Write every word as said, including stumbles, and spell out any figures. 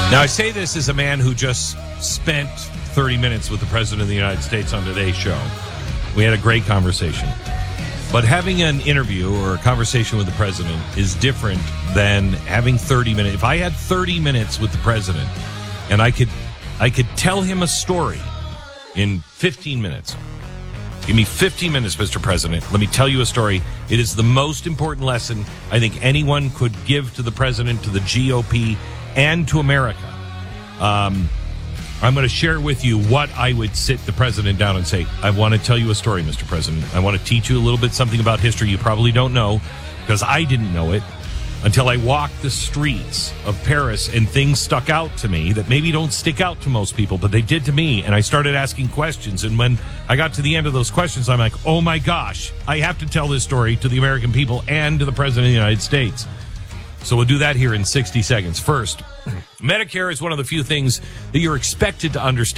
Now, I say this as a man who just spent thirty minutes with the President of the United States on today's show. We had a great conversation. But having an interview or a conversation with the President is different than having thirty minutes. If I had thirty minutes with the President and I could I could tell him a story in fifteen minutes. Give me fifteen minutes, Mister President. Let me tell you a story. It is the most important lesson I think anyone could give to the President, to the G O P, and to America. Um, I'm going to share with you what I would sit the President down and say. I want to tell you a story, Mister President. I want to teach you a little bit something about history you probably don't know, because I didn't know it until I walked the streets of Paris and things stuck out to me that maybe don't stick out to most people, but they did to me. And I started asking questions. And when I got to the end of those questions, I'm like, oh my gosh, I have to tell this story to the American people and to the President of the United States. So we'll do that here in sixty seconds. First, Medicare is one of the few things that you're expected to understand.